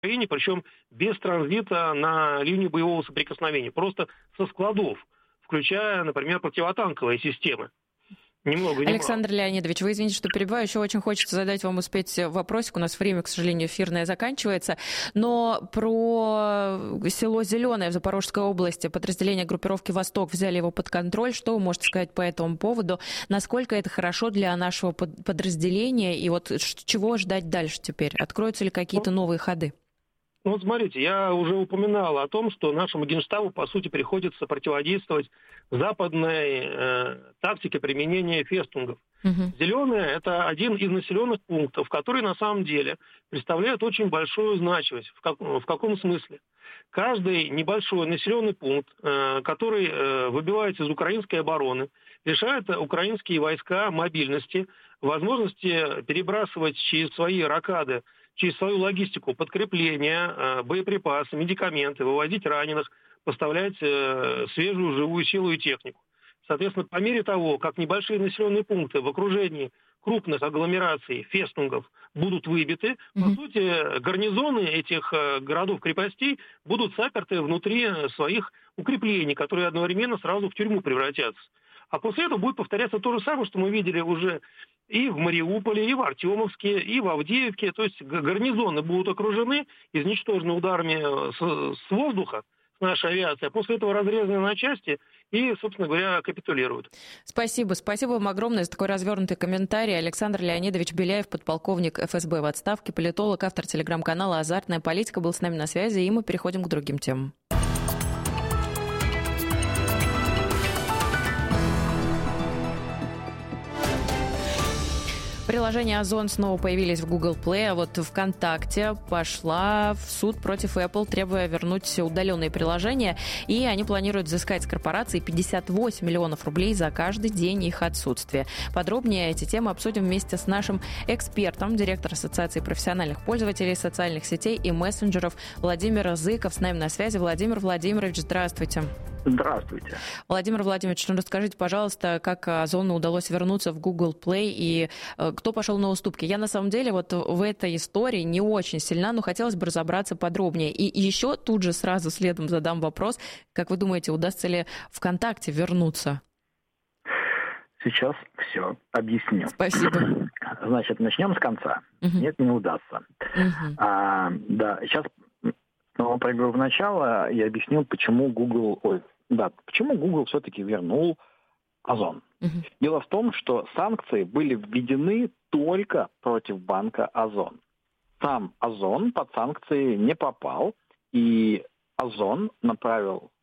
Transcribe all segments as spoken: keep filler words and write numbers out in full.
Украине, причем без транзита на линию боевого соприкосновения, просто со складов, включая, например, противотанковые системы. Ни много ни мало. Александр Леонидович, вы извините, что перебиваю. Еще очень хочется задать вам успеть вопросик. У нас время, к сожалению, эфирное заканчивается. Но про село Зеленое в Запорожской области подразделения группировки «Восток» взяли его под контроль. Что вы можете сказать по этому поводу? Насколько это хорошо для нашего подразделения? И вот чего ждать дальше теперь? Откроются ли какие-то новые ходы? Ну вот смотрите, я уже упоминал о том, что нашему Генштабу, по сути, приходится противодействовать западной э, тактике применения фестунгов. Угу. Зеленое – это один из населенных пунктов, который на самом деле представляет очень большую значимость. В, как, в каком смысле? Каждый небольшой населенный пункт, э, который э, выбивается из украинской обороны, лишает украинские войска мобильности, возможности перебрасывать через свои ракады, через свою логистику подкрепления, боеприпасы, медикаменты, вывозить раненых, поставлять свежую живую силу и технику. Соответственно, по мере того, как небольшие населенные пункты в окружении крупных агломераций, фестунгов будут выбиты, mm-hmm. по сути, гарнизоны этих городов-крепостей будут заперты внутри своих укреплений, которые одновременно сразу в тюрьму превратятся. А после этого будет повторяться то же самое, что мы видели уже и в Мариуполе, и в Артемовске, и в Авдеевке. То есть гарнизоны будут окружены, изничтожены ударами с, с воздуха, с нашей авиации, а после этого разрезаны на части и, собственно говоря, капитулируют. Спасибо. Спасибо вам огромное за такой развернутый комментарий. Александр Леонидович Беляев, подполковник эф эс бэ в отставке, политолог, автор телеграм-канала «Азартная политика», был с нами на связи, и мы переходим к другим темам. Приложения Озон снова появились в Google Play, а вот ВКонтакте пошла в суд против Apple, требуя вернуть удаленные приложения, и они планируют взыскать с корпорации пятьдесят восемь миллионов рублей за каждый день их отсутствия. Подробнее эти темы обсудим вместе с нашим экспертом, директор Ассоциации профессиональных пользователей социальных сетей и мессенджеров Владимир Зыков с нами на связи. Владимир Владимирович, здравствуйте. Здравствуйте. Владимир Владимирович, ну расскажите, пожалуйста, как Озону удалось вернуться в Google Play и э, кто пошел на уступки? Я на самом деле вот в этой истории не очень сильна, но хотелось бы разобраться подробнее. И еще тут же сразу следом задам вопрос, как вы думаете, удастся ли ВКонтакте вернуться? Сейчас все объясню. Спасибо. Значит, начнем с конца. Uh-huh. Нет, не удастся. Uh-huh. А, да, сейчас снова прыгаю в начало и объясню, почему Google... Ой, да, почему Google все-таки вернул Озон. Uh-huh. Дело в том, что санкции были введены только против банка Озон. Сам Озон под санкции не попал, и Озон направил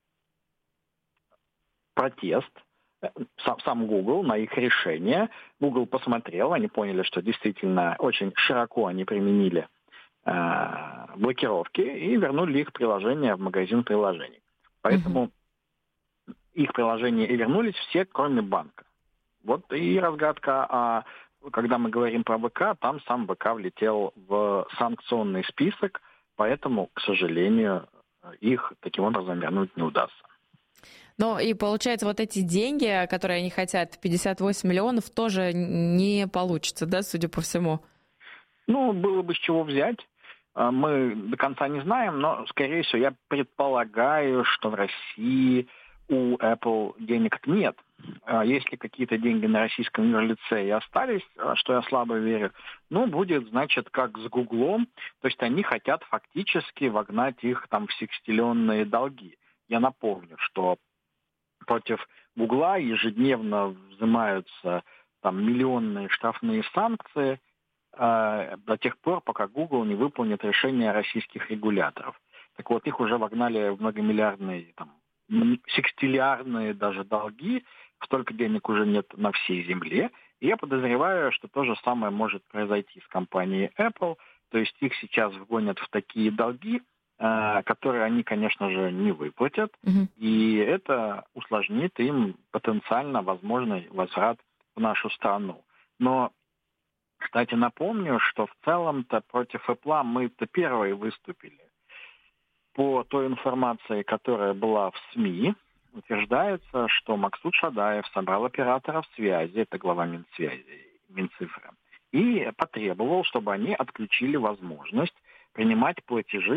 протест, сам, сам Google, на их решение. Google посмотрел, они поняли, что действительно очень широко они применили э, блокировки и вернули их приложения в магазин приложений. Поэтому uh-huh. их приложения и вернулись все, кроме банка. Вот и разгадка. А когда мы говорим про ВК, там сам ВК влетел в санкционный список, поэтому, к сожалению, их таким образом вернуть не удастся. Ну и получается, вот эти деньги, которые они хотят, пятьдесят восемь миллионов, тоже не получится, да, судя по всему? Ну, было бы с чего взять. Мы до конца не знаем, но, скорее всего, я предполагаю, что в России у Apple денег нет. Если какие-то деньги на российском юрлице и остались, что я слабо верю, ну, будет, значит, как с Гуглом, то есть они хотят фактически вогнать их там в секстиллионные долги. Я напомню, что против Гугла ежедневно взимаются там миллионные штрафные санкции э, до тех пор, пока Google не выполнит решения российских регуляторов. Так вот, их уже вогнали в многомиллиардные, там, секстиллиардные даже долги, столько денег уже нет на всей земле. И я подозреваю, что то же самое может произойти с компанией Apple, то есть их сейчас вгонят в такие долги, которые они, конечно же, не выплатят, угу. и это усложнит им потенциально возможный возврат в нашу страну. Но, кстати, напомню, что в целом-то против Apple мы-то первые выступили. По той информации, которая была в СМИ, утверждается, что Максут Шадаев собрал операторов связи, это глава Минсвязи, Минцифры, и потребовал, чтобы они отключили возможность принимать платежи